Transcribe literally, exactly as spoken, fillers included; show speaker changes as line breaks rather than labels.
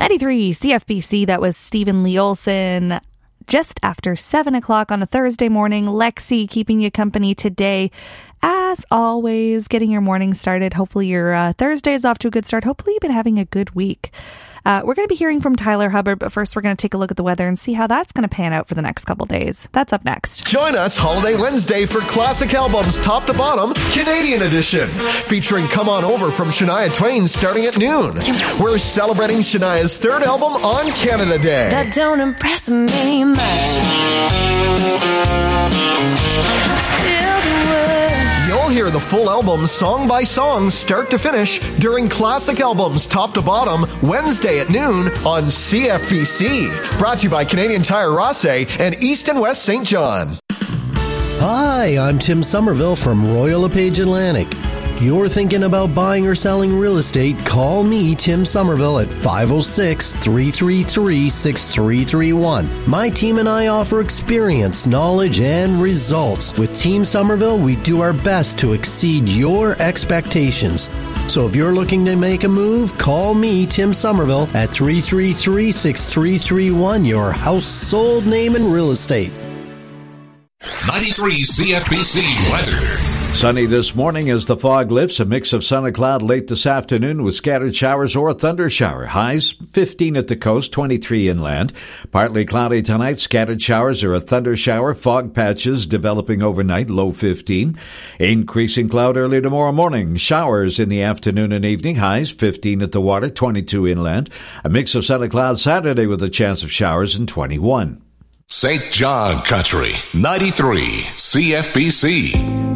ninety-three C F B C, that was Stephen Lee Olson. Just after seven o'clock on a Thursday morning, Lexi keeping you company today. As always, getting your morning started. Hopefully your uh, Thursday is off to a good start. Hopefully you've been having a good week. Uh, we're going to be hearing from Tyler Hubbard, but first we're going to take a look at the weather and see how that's going to pan out for the next couple days. That's up next.
Join us Holiday Wednesday for Classic Albums Top to Bottom Canadian Edition, featuring Come On Over from Shania Twain starting at noon. We're celebrating Shania's third album on Canada Day.
That don't impress me much. Still the word.
You'll hear the full album song by song, start to finish, during Classic Albums Top to Bottom Wednesday at noon on C F B C. Brought to you by Canadian Tire Rossay and East and West Saint John.
Hi, I'm Tim Somerville from Royal LePage Atlantic. You're thinking about buying or selling real estate? Call me, Tim Somerville, at five oh six, three three three, six three three one. My team and I offer experience, knowledge, and results. With Team Somerville, we do our best to exceed your expectations. So if you're looking to make a move, call me, Tim Somerville, at three three three, six three three one, your household name in real estate.
ninety-three C F B C weather.
Sunny this morning as the fog lifts. A mix of sun and cloud late this afternoon with scattered showers or a thunder shower. Highs fifteen at the coast, twenty-three inland. Partly cloudy tonight. Scattered showers or a thunder shower. Fog patches developing overnight, low fifteen. Increasing cloud early tomorrow morning. Showers in the afternoon and evening. Highs fifteen at the water, twenty-two inland. A mix of sun and cloud Saturday with a chance of showers and twenty-one.
Saint John Country, ninety-three C F B C.